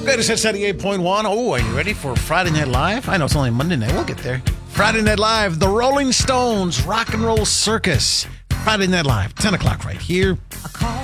Vegas at 78.1. Oh, are you ready for Friday Night Live? I know it's only Monday night. We'll get there. Friday Night Live, the Rolling Stones, Rock and Roll Circus. Friday Night Live, 10 o'clock right here.